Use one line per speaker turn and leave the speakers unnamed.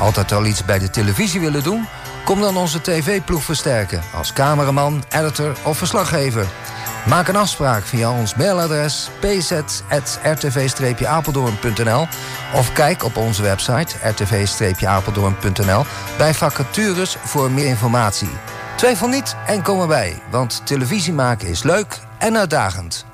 Altijd al iets bij de televisie willen doen? Kom dan onze tv-ploeg versterken als cameraman, editor of verslaggever. Maak een afspraak via ons mailadres pz@rtv-apeldoorn.nl of kijk op onze website rtv-apeldoorn.nl bij vacatures voor meer informatie. Twijfel niet en kom erbij, want televisie maken is leuk en uitdagend.